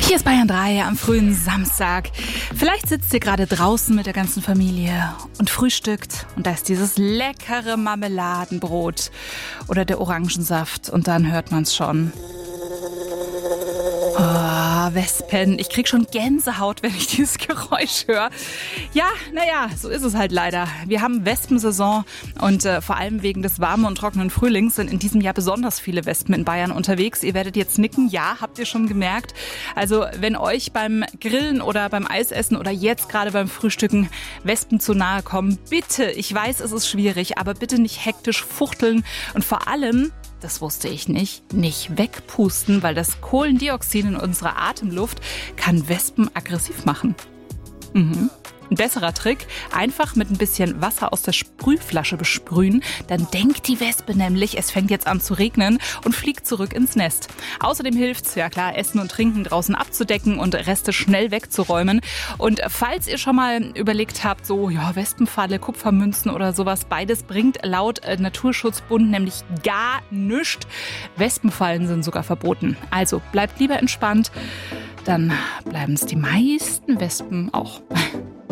Hier ist Bayern 3 am frühen Samstag. Vielleicht sitzt ihr gerade draußen mit der ganzen Familie und frühstückt und da ist dieses leckere Marmeladenbrot oder der Orangensaft und dann hört man's schon. Oh, Wespen. Ich krieg schon Gänsehaut, wenn ich dieses Geräusch höre. Ja, naja, so ist es halt leider. Wir haben Wespensaison und vor allem wegen des warmen und trockenen Frühlings sind in diesem Jahr besonders viele Wespen in Bayern unterwegs. Ihr werdet jetzt nicken. Ja, habt ihr schon gemerkt. Also wenn euch beim Grillen oder beim Eisessen oder jetzt gerade beim Frühstücken Wespen zu nahe kommen, bitte, ich weiß, es ist schwierig, aber bitte nicht hektisch fuchteln und vor allem, das wusste ich nicht wegpusten, weil das Kohlendioxid in unserer Atemluft kann Wespen aggressiv machen. Ein besserer Trick, einfach mit ein bisschen Wasser aus der Sprühflasche besprühen. Dann denkt die Wespe nämlich, es fängt jetzt an zu regnen und fliegt zurück ins Nest. Außerdem hilft's, ja klar, Essen und Trinken draußen abzudecken und Reste schnell wegzuräumen. Und falls ihr schon mal überlegt habt, so ja Wespenfalle, Kupfermünzen oder sowas, beides bringt laut Naturschutzbund nämlich gar nichts. Wespenfallen sind sogar verboten. Also bleibt lieber entspannt, dann bleiben es die meisten Wespen auch.